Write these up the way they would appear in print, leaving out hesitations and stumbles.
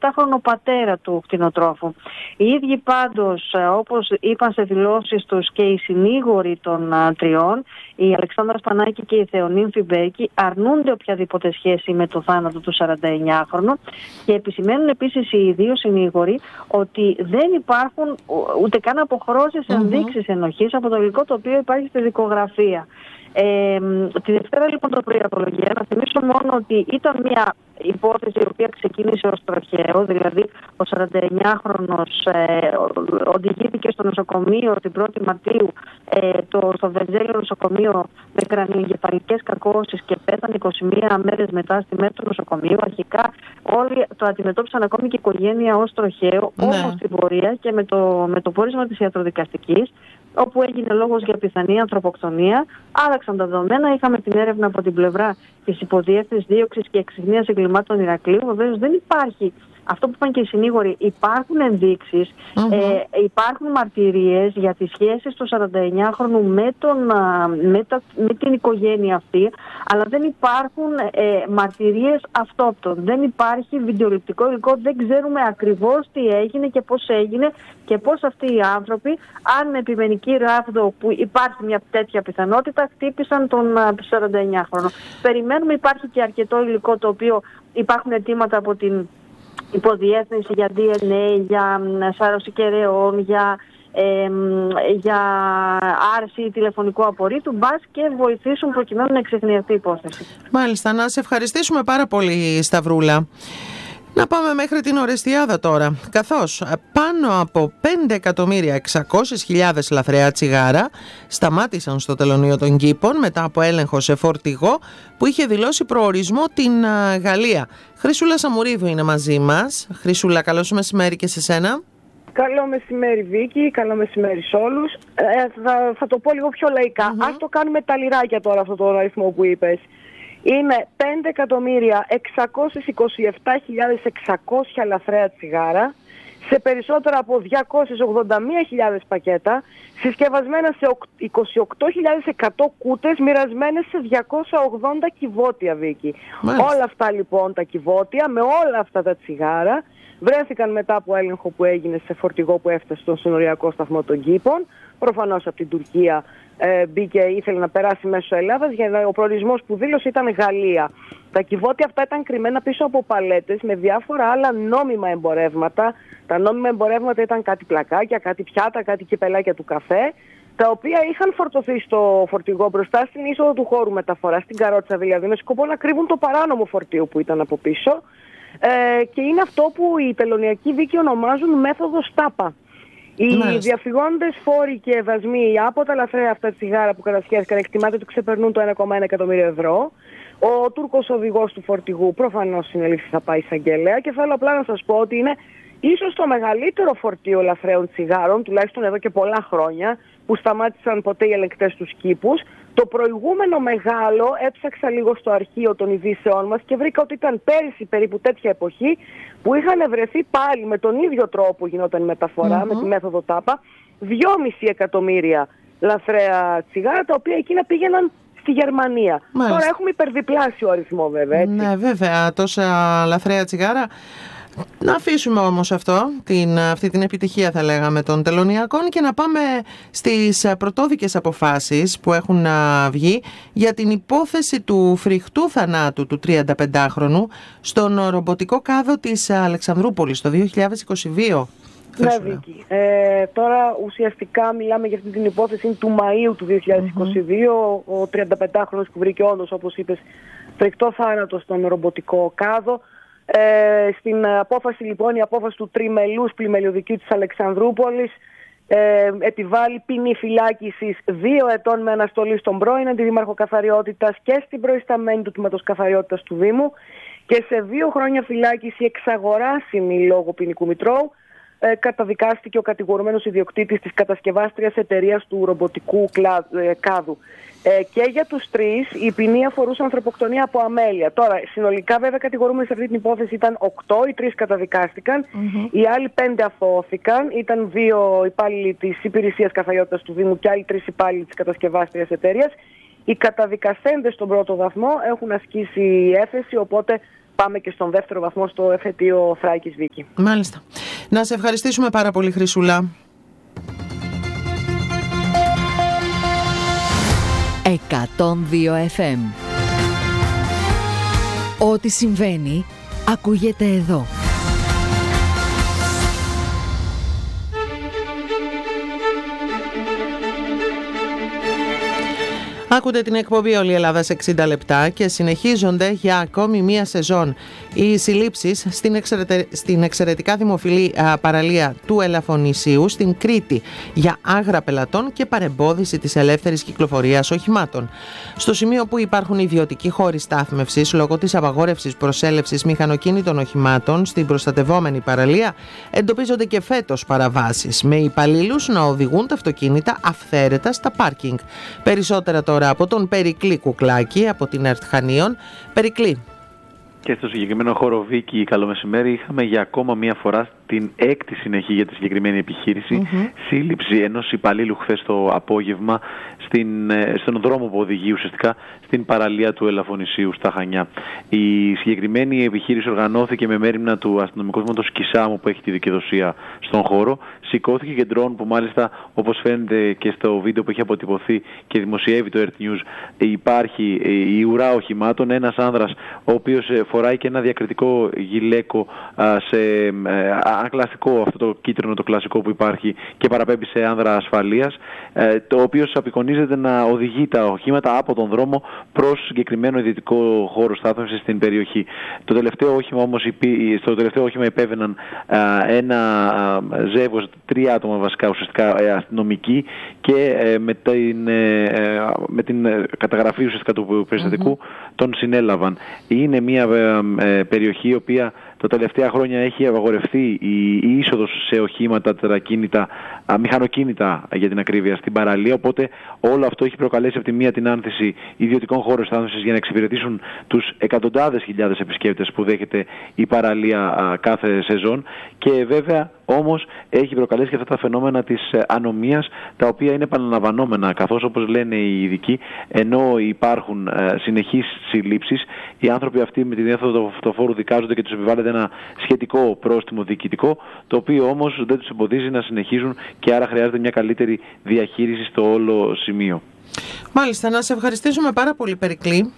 67χρονο πατέρα του κτηνοτρόφου. Οι ίδιοι πάντως, όπως είπαν σε δηλώσεις τους και οι συνήγοροι των τριών, η Αλεξάνδρα Σπανάκη και η Θεονύμφη Μπέκη, αρνούνται οποιαδήποτε σχέση με το θάνατο του 49χρονου και επισημαίνουν επίσης οι δύο συνήγοροι ότι δεν υπάρχουν ούτε καν αποχρώσεις ενδείξεις ενοχής από το υλικό το οποίο υπάρχει στη δικογραφία. Τη Δευτέρα λοιπόν το πρωί απολογία, να θυμίσω μόνο ότι ήταν μια υπόθεση η οποία ξεκίνησε ως τροχαίο, δηλαδή ο 49χρονος οδηγήθηκε στο νοσοκομείο την 1η Μαρτίου στο Βενζέλιο νοσοκομείο με κρανιοεγκεφαλικές κακώσεις και πέθανε 21 μέρες μετά στη μέση του νοσοκομείου. Αρχικά όλοι το αντιμετώπισαν ακόμη και η οικογένεια ως τροχαίο, όμως στην πορεία και με το πόρισμα της ιατροδικαστικής, όπου έγινε λόγος για πιθανή ανθρωποκτονία, άλλαξαν τα δεδομένα. Είχαμε την έρευνα από την πλευρά της υποδιεύθυνσης δίωξης και εξυχνίας εγκλημάτων Ηρακλείου. Βεβαίως δεν υπάρχει αυτό που είπαν και οι συνήγοροι. Υπάρχουν ενδείξεις, υπάρχουν μαρτυρίες για τις σχέσεις του 49χρονου με την οικογένεια αυτή, αλλά δεν υπάρχουν μαρτυρίες αυτόπτων. Δεν υπάρχει βιντεοληπτικό υλικό, δεν ξέρουμε ακριβώς τι έγινε και πώς έγινε και πώς αυτοί οι άνθρωποι, αν με επιμενική ράβδο που υπάρχει μια τέτοια πιθανότητα, χτύπησαν τον 49χρονο. Περιμένουμε, υπάρχει και αρκετό υλικό το οποίο υπάρχουν αιτήματα από την υποδιεύθυνση για DNA, για σάρωση κεραιών, για άρση τηλεφωνικού απορρίτου, μπας και βοηθήσουν προκειμένου να εξεχνιαστεί η υπόθεση. Μάλιστα, να σε ευχαριστήσουμε πάρα πολύ, Σταυρούλα. Να πάμε μέχρι την Ορεστιάδα τώρα, καθώς πάνω από 5.600.000 λαθρεά τσιγάρα σταμάτησαν στο τελωνείο των Κήπων μετά από έλεγχο σε φορτηγό που είχε δηλώσει προορισμό την Γαλλία. Χρυσούλα Σαμουρίδου είναι μαζί μας. Χρυσούλα, καλώς μεσημέρι και σε σένα. Καλό μεσημέρι Βίκη, καλό μεσημέρι σε όλους. Θα το πω λίγο πιο λαϊκά. Ας το κάνουμε τα λιράκια τώρα αυτό το αριθμό που είπες. Είναι 5.627.600 λαθρέα τσιγάρα σε περισσότερα από 281.000 πακέτα, συσκευασμένα σε 28.100 κούτες, μοιρασμένες σε 280 κυβότια, Βίκη. Όλα αυτά λοιπόν τα κυβότια με όλα αυτά τα τσιγάρα βρέθηκαν μετά από έλεγχο που έγινε σε φορτηγό που έφτασε στον συνοριακό σταθμό των Κήπων. Προφανώς από την Τουρκία ήθελε να περάσει μέσω Ελλάδας, γιατί ο προορισμός που δήλωσε ήταν Γαλλία. Τα κυβότια αυτά ήταν κρυμμένα πίσω από παλέτες με διάφορα άλλα νόμιμα εμπορεύματα. Τα νόμιμα εμπορεύματα ήταν κάτι πλακάκια, κάτι πιάτα, κάτι κυπελάκια του καφέ, τα οποία είχαν φορτωθεί στο φορτηγό μπροστά στην είσοδο του χώρου μεταφοράς, στην καρότσα δηλαδή, με σκοπό να κρύβουν το παράνομο φορτίο που ήταν από πίσω. Και είναι αυτό που οι τελωνιακοί δίκαιοι ονομάζουν μέθοδο Στάπα. Οι διαφυγόντες φόροι και δασμοί από τα λαθρέα αυτά τσιγάρα που κατασχέθηκαν εκτιμάται ότι ξεπερνούν το 1,1 εκατομμύριο ευρώ. Ο Τούρκος οδηγός του φορτηγού προφανώς συνελήφθη, θα πάει εισαγγελέα, και θέλω απλά να σας πω ότι είναι ίσως το μεγαλύτερο φορτίο λαθρέων τσιγάρων, τουλάχιστον εδώ και πολλά χρόνια, που σταμάτησαν ποτέ οι ελεγκτές τους κήπους. Το προηγούμενο μεγάλο έψαξα λίγο στο αρχείο των ειδήσεών μας και βρήκα ότι ήταν πέρυσι περίπου τέτοια εποχή που είχαν βρεθεί πάλι με τον ίδιο τρόπο που γινόταν η μεταφορά, με τη μέθοδο ΤΑΠΑ, 2,5 εκατομμύρια λαθρέα τσιγάρα, τα οποία εκείνα πήγαιναν στη Γερμανία. Τώρα έχουμε υπερδιπλάσιο αριθμό βέβαια, έτσι. Ναι, βέβαια, τόσα λαθρέα τσιγάρα. Να αφήσουμε όμως αυτή την επιτυχία, θα λέγαμε, των τελωνιακών, και να πάμε στις πρωτόδικες αποφάσεις που έχουν βγει για την υπόθεση του φρικτού θανάτου του 35χρονου στον ρομποτικό κάδο της Αλεξανδρούπολης το 2022. Ναι, Βίκη. Τώρα ουσιαστικά μιλάμε για αυτή την υπόθεση του Μαΐου του 2022. Ο 35χρονος που βρήκε όντως, όπως είπες, φρικτό θάνατο στον ρομποτικό κάδο. Στην απόφαση λοιπόν, η απόφαση του τριμελούς πλημελιωδικείου της Αλεξανδρούπολης επιβάλλει ποινή φυλάκισης 2 ετών με αναστολή στον πρώην αντιδήμαρχο καθαριότητας και στην προϊσταμένη του τμήματος καθαριότητας του Δήμου, και σε 2 χρόνια φυλάκιση εξαγοράσιμη λόγω ποινικού μητρώου καταδικάστηκε ο κατηγορουμένος ιδιοκτήτης της κατασκευάστριας εταιρείας του ρομποτικού κάδου. Και για τους 3 η ποινή αφορούσε ανθρωποκτονία από αμέλεια. Τώρα, συνολικά βέβαια κατηγορούμενοι σε αυτή την υπόθεση ήταν 8, οι 3 καταδικάστηκαν, οι άλλοι 5 αθώθηκαν, ήταν 2 υπάλληλοι της υπηρεσίας καθαριότητας του Δήμου και άλλοι 3 υπάλληλοι της κατασκευάστριας εταιρείας. Οι καταδικασέντες στον πρώτο βαθμό έχουν ασκήσει έφεση, οπότε πάμε και στον δεύτερο βαθμό στο εφετείο Θράκης Βίκη. Μάλιστα. Να σε ευχαριστήσουμε πάρα πολύ, Χρυσούλα. 102 FM. Ό,τι συμβαίνει ακούγεται εδώ. Ακούτε την εκπομπή «Όλη η Ελλάδα σε 60 λεπτά» και συνεχίζονται για ακόμη μία σεζόν οι συλλήψεις στην εξαιρετικά δημοφιλή παραλία του Ελαφωνησίου στην Κρήτη για άγρα πελατών και παρεμπόδιση της ελεύθερης κυκλοφορίας οχημάτων. Στο σημείο που υπάρχουν ιδιωτικοί χώροι στάθμευσης λόγω της απαγόρευσης προσέλευσης μηχανοκίνητων οχημάτων στην προστατευόμενη παραλία εντοπίζονται και φέτος παραβάσεις, με υπαλλήλους να οδηγούν τα αυτοκίνητα αυθαίρετα στα πάρκινγκ. Περισσότερα τώρα από τον Περικλή Κουκλάκη από την ΕΡΤ Χανίων. Περικλή. Και στο συγκεκριμένο χώρο Βίκη, καλό μεσημέρι, είχαμε για ακόμα μία φορά την έκτη συνεχή για τη συγκεκριμένη επιχείρηση. Σύλληψη ενός υπαλλήλου χθες το απόγευμα στον δρόμο που οδηγεί ουσιαστικά στην παραλία του Ελαφωνησίου στα Χανιά. Η συγκεκριμένη επιχείρηση οργανώθηκε με μέριμνα του αστυνομικού τμήματος Κισάμου που έχει τη δικαιοδοσία στον χώρο. Σηκώθηκε και ντρόν που μάλιστα, όπως φαίνεται και στο βίντεο που έχει αποτυπωθεί και δημοσιεύει το RT News, υπάρχει η ουρά οχημάτων. Ένας άνδρας ο οποίος φοράει και ένα διακριτικό γυλαίκο σε κλασικό, αυτό το κίτρινο το κλασικό που υπάρχει και παραπέμπει σε άνδρα ασφαλείας, το οποίος απεικονίζεται να οδηγεί τα οχήματα από τον δρόμο προς συγκεκριμένο ιδιωτικό χώρο στάθμευσης στην περιοχή. Το τελευταίο όχημα όμως, στο τελευταίο όχημα υπέβαιναν ένα ζεύγος, 3 άτομα βασικά ουσιαστικά αστυνομικοί και με την καταγραφή ουσιαστικά του περιστατικού τον συνέλαβαν. Είναι μια περιοχή η οποία τα τελευταία χρόνια έχει απαγορευτεί η είσοδος σε οχήματα, τετρακίνητα, μηχανοκίνητα για την ακρίβεια στην παραλία, οπότε όλο αυτό έχει προκαλέσει από τη μία την άνθηση ιδιωτικών χώρων στάθμευσης για να εξυπηρετήσουν τους εκατοντάδες χιλιάδες επισκέπτες που δέχεται η παραλία κάθε σεζόν και βέβαια όμως έχει προκαλέσει και αυτά τα φαινόμενα της ανομίας, τα οποία είναι επαναλαμβανόμενα, καθώς όπως λένε οι ειδικοί, ενώ υπάρχουν συνεχείς συλλήψεις, οι άνθρωποι αυτοί με τη διέθεση του αυτοφόρου δικάζονται και τους επιβάλλεται ένα σχετικό πρόστιμο διοικητικό, το οποίο όμως δεν τους εμποδίζει να συνεχίζουν και άρα χρειάζεται μια καλύτερη διαχείριση στο όλο σημείο. Μάλιστα, να σε ευχαριστήσουμε πάρα πολύ, Περικλή.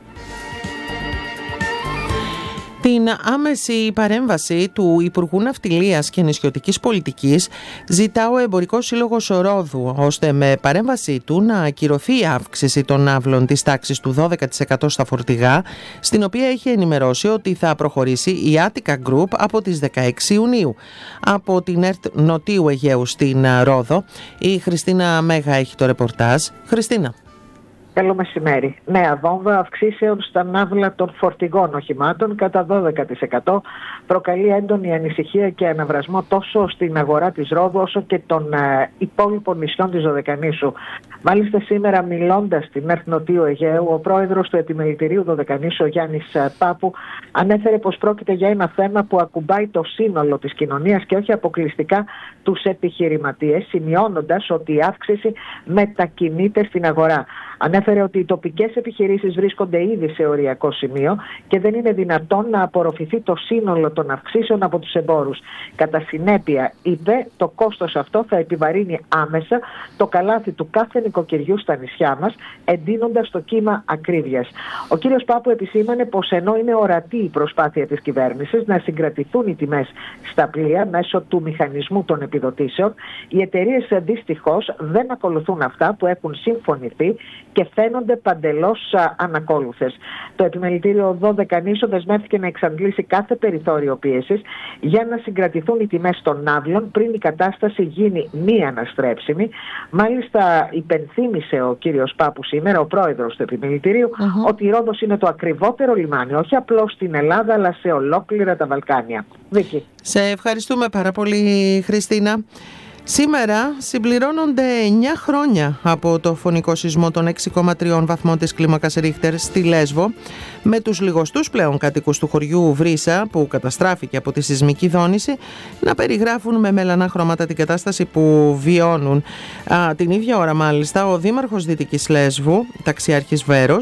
Την άμεση παρέμβαση του Υπουργού Ναυτιλίας και Νησιωτικής Πολιτικής ζητά ο Εμπορικός Σύλλογος Ρόδου, ώστε με παρέμβασή του να ακυρωθεί η αύξηση των ναύλων της τάξης του 12% στα φορτηγά, στην οποία έχει ενημερώσει ότι θα προχωρήσει η Attica Group από τις 16 Ιουνίου. Από την ΕΡΤ Νοτίου Αιγαίου στην Ρόδο, η Χριστίνα Μέγα έχει το ρεπορτάζ. Χριστίνα. Καλό μεσημέρι. Νέα βόμβα αυξήσεων στα ναύλα των φορτηγών οχημάτων κατά 12% προκαλεί έντονη ανησυχία και αναβρασμό τόσο στην αγορά της Ρόδου όσο και των υπόλοιπων νησιών της Δωδεκανήσου. Μάλιστα σήμερα μιλώντας στην ΕΡΤ Νοτίου Αιγαίου, ο πρόεδρος του Επιμελητηρίου Δωδεκανήσου, ο Γιάννης Πάπου, ανέφερε πως πρόκειται για ένα θέμα που ακουμπάει το σύνολο της κοινωνίας και όχι αποκλειστικά τους επιχειρηματίες, σημειώνοντας ότι η αύξηση μετακινείται στην αγορά. Ανέφερε ότι οι τοπικές επιχειρήσεις βρίσκονται ήδη σε οριακό σημείο και δεν είναι δυνατόν να απορροφηθεί το σύνολο των αυξήσεων από τους εμπόρους. Κατά συνέπεια, είπε, το κόστος αυτό θα επιβαρύνει άμεσα το καλάθι του κάθε νοικοκυριού στα νησιά μας, εντείνοντας το κύμα ακρίβειας. Ο κύριος Πάπου επισήμανε πως ενώ είναι ορατή η προσπάθεια της κυβέρνησης να συγκρατηθούν οι τιμές στα πλοία μέσω του μηχανισμού των επιδοτήσεων, οι εταιρείες δυστυχώς δεν ακολουθούν αυτά που έχουν συμφωνηθεί και φαίνονται παντελώς ανακόλουθες. Το Επιμελητήριο Δωδεκανήσου δεσμεύτηκε να εξαντλήσει κάθε περιθώριο πίεσης για να συγκρατηθούν οι τιμές των ναύλων πριν η κατάσταση γίνει μη αναστρέψιμη. Μάλιστα υπενθύμησε ο κύριος Πάπου σήμερα, ο πρόεδρος του Επιμελητηρίου, ότι η Ρόδος είναι το ακριβότερο λιμάνι, όχι απλώς στην Ελλάδα αλλά σε ολόκληρα τα Βαλκάνια. Βίκη. Σε ευχαριστούμε πάρα πολύ, Χριστίνα. Σήμερα συμπληρώνονται 9 χρόνια από το φωνικό σεισμό των 6,3 βαθμών της κλίμακας Ρίχτερ στη Λέσβο, με τους λιγοστούς πλέον κατοίκους του χωριού Βρύσα που καταστράφηκε από τη σεισμική δόνηση να περιγράφουν με μελανά χρώματα την κατάσταση που βιώνουν. Την ίδια ώρα μάλιστα ο δήμαρχος Δυτικής Λέσβου, ταξιάρχης Βέρος,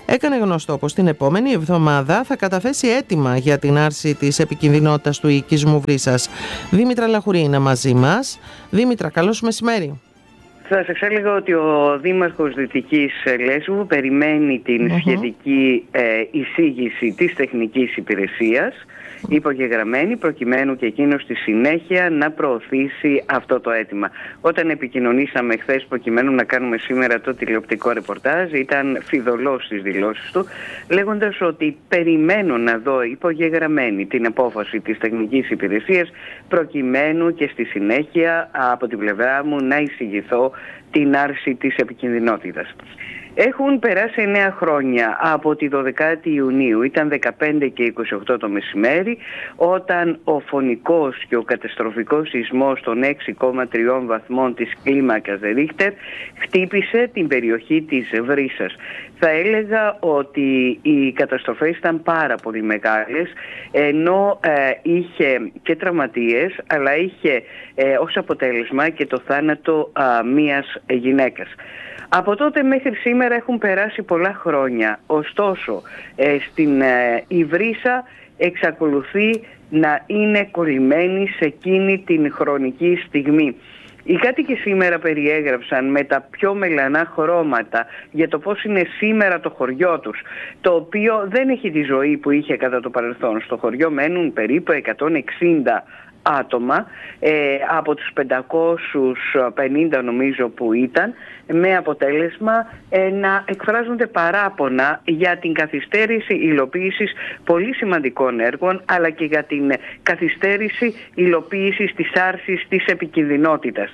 έκανε γνωστό πως την επόμενη εβδομάδα θα καταθέσει αίτημα για την άρση της επικινδυνότητας του οικισμού Βρύσσας. Δήμητρα Λαχουρή είναι μαζί μας. Δήμητρα, καλώς μεσημέρι. Θα σας έλεγα ότι ο Δήμαρχος Δυτικής Λέσβου περιμένει την σχετική εισήγηση της τεχνικής υπηρεσίας υπογεγραμμένη, προκειμένου και εκείνος στη συνέχεια να προωθήσει αυτό το αίτημα. Όταν επικοινωνήσαμε χθες προκειμένου να κάνουμε σήμερα το τηλεοπτικό ρεπορτάζ, ήταν φιδωλός στις δηλώσεις του, λέγοντας ότι περιμένω να δω υπογεγραμμένη την απόφαση της τεχνικής υπηρεσίας, προκειμένου και στη συνέχεια από την πλευρά μου να εισηγηθώ την άρση της επικινδυνότητας. Έχουν περάσει 9 χρόνια από τη 12η Ιουνίου, ήταν 15 και 28 το μεσημέρι, όταν ο φωνικός και ο καταστροφικός σεισμός των 6,3 βαθμών της κλίμακας Ρίχτερ χτύπησε την περιοχή της Βρύσσας. Θα έλεγα ότι οι καταστροφές ήταν πάρα πολύ μεγάλες, ενώ είχε και τραυματίες, αλλά είχε ως αποτέλεσμα και το θάνατο μίας γυναίκας. Από τότε μέχρι σήμερα έχουν περάσει πολλά χρόνια, ωστόσο η Βρύσσα εξακολουθεί να είναι κολλημένη σε εκείνη την χρονική στιγμή. Οι κάτοικοι σήμερα περιέγραψαν με τα πιο μελανά χρώματα για το πώς είναι σήμερα το χωριό τους, το οποίο δεν έχει τη ζωή που είχε κατά το παρελθόν. Στο χωριό μένουν περίπου 160 άτομα από τους 550 νομίζω που ήταν, με αποτέλεσμα να εκφράζονται παράπονα για την καθυστέρηση υλοποίησης πολύ σημαντικών έργων, αλλά και για την καθυστέρηση υλοποίησης της άρσης της επικινδυνότητας.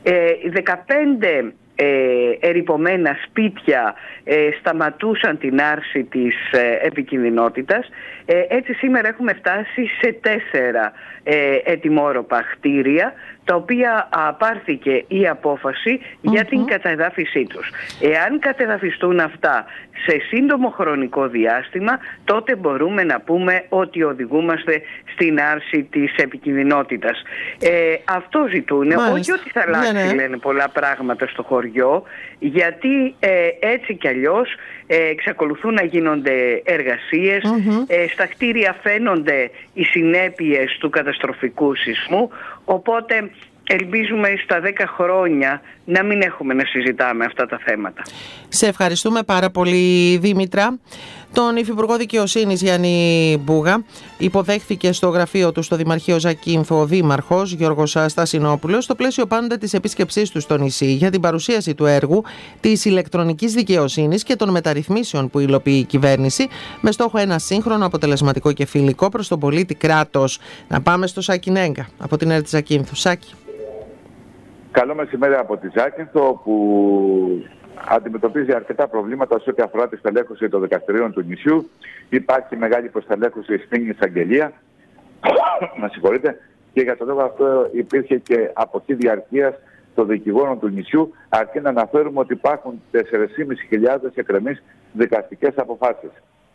15 ερειπωμένα σπίτια σταματούσαν την άρση της επικινδυνότητας. Έτσι σήμερα έχουμε φτάσει σε 4 ετοιμόρροπα κτίρια, τα οποία πάρθηκε η απόφαση για την κατεδάφισή τους. Εάν κατεδαφιστούν αυτά σε σύντομο χρονικό διάστημα, τότε μπορούμε να πούμε ότι οδηγούμαστε στην άρση της επικινδυνότητας. Αυτό ζητούν, όχι ότι θα αλλάξει, λένε πολλά πράγματα στο χωριό, γιατί έτσι κι αλλιώς εξακολουθούν να γίνονται εργασίες, στα κτίρια φαίνονται οι συνέπειες του καταστροφικού σεισμού, οπότε ελπίζουμε στα 10 χρόνια να μην έχουμε να συζητάμε αυτά τα θέματα. Σε ευχαριστούμε πάρα πολύ, Δήμητρα. Τον Υφυπουργό Δικαιοσύνης Γιάννη Μπούγα υποδέχθηκε στο γραφείο του στο Δημαρχείο Ζακίνθου ο Δήμαρχος Γιώργος Στασινόπουλος, στο πλαίσιο πάντα της επίσκεψής του στο νησί, για την παρουσίαση του έργου της ηλεκτρονικής δικαιοσύνης και των μεταρρυθμίσεων που υλοποιεί η κυβέρνηση, με στόχο ένα σύγχρονο, αποτελεσματικό και φιλικό προς τον πολίτη κράτος. Να πάμε στο Σάκη Νέγκα από την ΕΡΤ Ζακίνθου. Σάκη. Καλό μεσημέρι από τη Ζάκυνθο, που αντιμετωπίζει αρκετά προβλήματα σε ό,τι αφορά τη στελέχωση των δικαστηρίων του νησιού. Υπάρχει μεγάλη προστελέχωση στην εισαγγελία, με συγχωρείτε, και για τον λόγο αυτό υπήρχε και αποχή διαρκείας των δικηγόρων του νησιού, αρκεί να αναφέρουμε ότι υπάρχουν 4.500 εκκρεμείς δικαστικές αποφάσεις.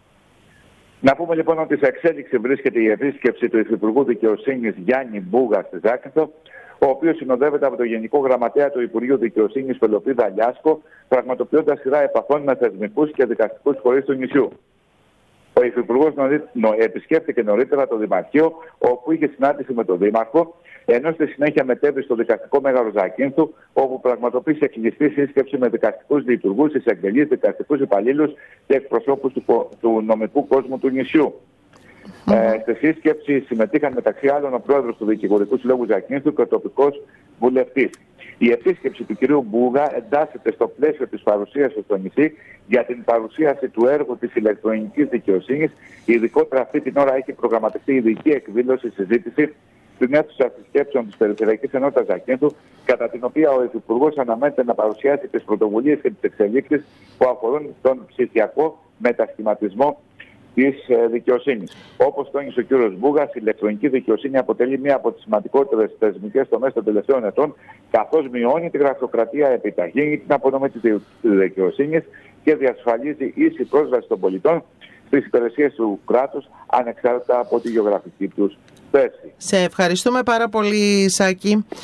Να πούμε λοιπόν ότι σε εξέλιξη βρίσκεται η επίσκεψη του Υφυπουργού Δικαιοσύνης Γιάννη Μπούγα στη Ζάκυνθο, ο οποίος συνοδεύεται από τον Γενικό Γραμματέα του Υπουργείου Δικαιοσύνης Πελοπίδα Λιάσκο, πραγματοποιώντας σειρά επαφών με θεσμικούς και δικαστικούς φορείς του νησιού. Ο Υφυπουργός επισκέφθηκε νωρίτερα το Δημαρχείο, όπου είχε συνάντηση με τον Δήμαρχο, ενώ στη συνέχεια μετέβη στο Δικαστικό Μέγαρο Ζακίνθου, όπου πραγματοποίησε κλειστή σύσκεψη με δικαστικούς λειτουργούς, εισαγγελείς, δικαστικούς υπαλλήλους και εκπροσώπους του νομικού κόσμου του νησιού. Στη σύσκεψη συμμετείχαν μεταξύ άλλων ο πρόεδρος του Δικηγορικού Συλλόγου Ζακίνθου και ο τοπικός βουλευτής. Η επίσκεψη του κυρίου Μπούγα εντάσσεται στο πλαίσιο της παρουσίασης στο νησί για την παρουσίαση του έργου της ηλεκτρονικής δικαιοσύνης. Ειδικότερα αυτή την ώρα έχει προγραμματιστεί ειδική εκδήλωση συζήτηση στην αίθουσα συσκέψεων της Περιφερειακής Ενότητας Ζακίνθου, κατά την οποία ο Υφυπουργός αναμένεται να παρουσιάσει τις πρωτοβουλίες και τις εξελίξεις που αφορούν τον ψηφιακό μετασχηματισμό της δικαιοσύνης. Όπως τόνισε ο κ. Μπούγας, η ηλεκτρονική δικαιοσύνη αποτελεί μία από τις σημαντικότερες θεσμικές τομές των τελευταίων ετών, καθώς μειώνει τη γραφειοκρατία, επιταχύνει την απονομή της δικαιοσύνης και διασφαλίζει ίση πρόσβαση των πολιτών στις υπηρεσίες του κράτους, ανεξάρτητα από τη γεωγραφική τους θέση. Σε ευχαριστούμε πάρα πολύ, Σάκη.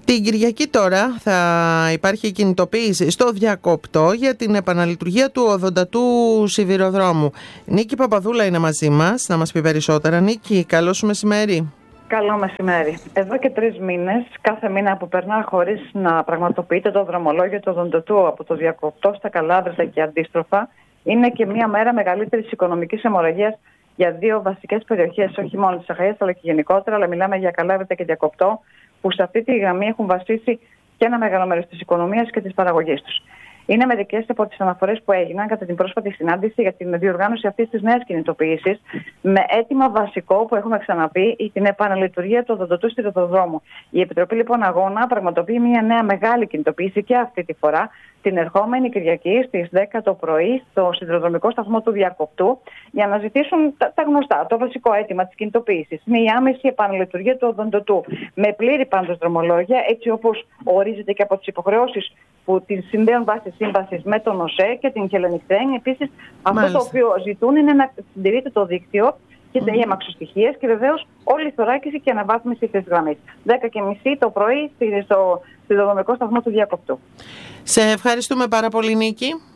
Την Κυριακή τώρα θα υπάρχει κινητοποίηση στο διακόπτο για την επαναλειτουργία του οδοντατού σιδηροδρόμου. Νίκη Παπαδούλα είναι μαζί μας, να μας πει περισσότερα. Νίκη, καλό σου μεσημέρι. Καλό μεσημέρι. Εδώ και 3 μήνες, κάθε μήνα που περνά χωρίς να πραγματοποιείται το δρομολόγιο του οδοντατού από το διακόπτο στα Καλάβρητα και αντίστροφα, είναι και μια μέρα μεγαλύτερης οικονομικής αιμορραγίας για 2 βασικές περιοχές, όχι μόνο της Αχαΐας αλλά και γενικότερα, αλλά μιλάμε για Καλάβρητα και Διακοπτό, που σε αυτή τη γραμμή έχουν βασίσει και ένα μεγάλο μέρος της οικονομίας και της παραγωγής τους. Είναι μερικές από τις αναφορές που έγιναν κατά την πρόσφατη συνάντηση για την διοργάνωση αυτής της νέας κινητοποίησης, με αίτημα βασικό που έχουμε ξαναπεί την επαναλειτουργία του οδοντατού σιδηροδρόμου. Η Επιτροπή λοιπόν Αγώνα πραγματοποιεί μια νέα μεγάλη κινητοποίηση και αυτή τη φορά, την ερχόμενη Κυριακή στις 10 το πρωί στο σιδηροδρομικό σταθμό του Διακοπτού, για να ζητήσουν τα γνωστά, το βασικό αίτημα της κινητοποίησης. Είναι η άμεση επαναλειτουργία του οδοντατού, με πλήρη πάντως δρομολόγια, έτσι όπως ορίζεται και από τις υποχρεώσεις που την συνδέουν βάσει σύμβασης με τον ΟΣΕ και την Χελενικτρέν. Επίσης, αυτό το οποίο ζητούν είναι να συντηρείται το δίκτυο και τα αμαξοστοιχίες και βεβαίως όλη η θωράκιση και αναβάθμιση της γραμμής. 10:30 το πρωί στο σιδηροδρομικό σταθμό του Διακοπτού. Σε ευχαριστούμε πάρα πολύ, Νίκη.